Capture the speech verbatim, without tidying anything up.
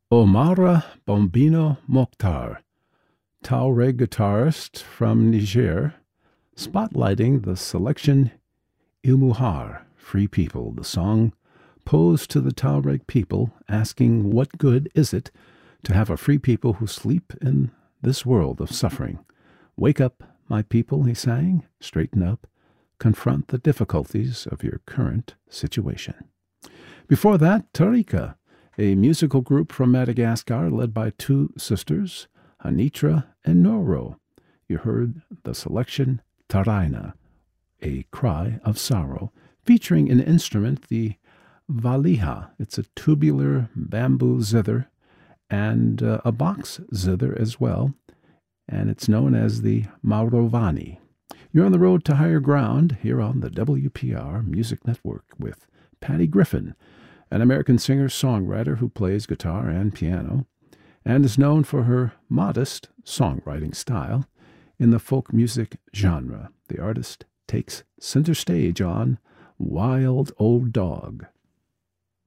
Omara Bombino Mokhtar, Tuareg guitarist from Niger, spotlighting the selection Ilmuhar, Free People, the song posed to the Tuareg people, asking what good is it to have a free people who sleep in this world of suffering. Wake up, my people, he sang, straighten up, confront the difficulties of your current situation. Before that, Tarika, a musical group from Madagascar led by two sisters, Anitra and Noro. You heard the selection Taraina, a cry of sorrow, featuring an instrument, the valiha. It's a tubular bamboo zither and uh, a box zither as well, and it's known as the Maurovani. You're on the road to higher ground here on the W P R Music Network with Patty Griffin, an American singer-songwriter who plays guitar and piano, and is known for her modest songwriting style in the folk music genre. The artist takes center stage on Wild Old Dog.